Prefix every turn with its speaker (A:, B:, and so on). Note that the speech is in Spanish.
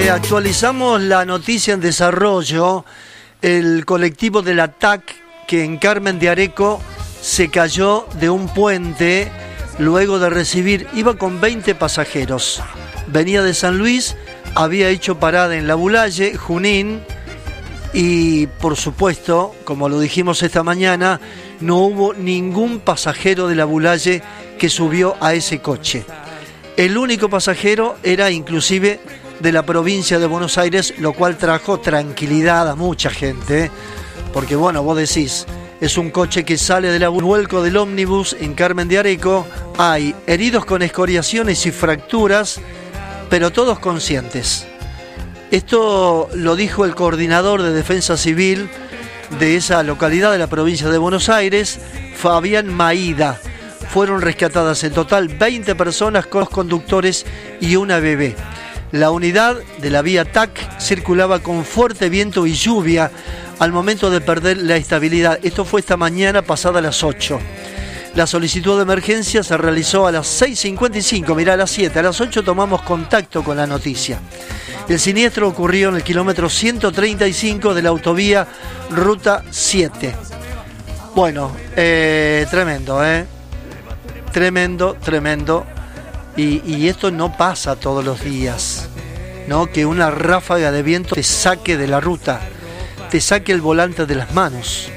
A: Actualizamos la noticia en desarrollo. El colectivo de la TAC, que en Carmen de Areco se cayó de un puente luego de recibir, iba con 20 pasajeros. Venía de San Luis, había hecho parada en La Bulaye, Junín, y por supuesto, como lo dijimos esta mañana, no hubo ningún pasajero de La Bulaye que subió a ese coche. El único pasajero era inclusive de la provincia de Buenos Aires, lo cual trajo tranquilidad a mucha gente, porque bueno, vos decís, es un coche que sale del vuelco del ómnibus en Carmen de Areco, hay heridos con escoriaciones y fracturas, pero todos conscientes. Esto lo dijo el coordinador de Defensa Civil de esa localidad de la provincia de Buenos Aires, Fabián Maída. Fueron rescatadas en total 20 personas con los conductores y una bebé. La unidad de la vía TAC circulaba con fuerte viento y lluvia al momento de perder la estabilidad. Esto fue esta mañana pasada las 8. La solicitud de emergencia se realizó a las 6:55, mirá, a las 7. A las 8 tomamos contacto con la noticia. El siniestro ocurrió en el kilómetro 135 de la autovía Ruta 7. Bueno, tremendo, Tremendo. Y esto no pasa todos los días, ¿no? Que una ráfaga de viento te saque de la ruta, te saque el volante de las manos.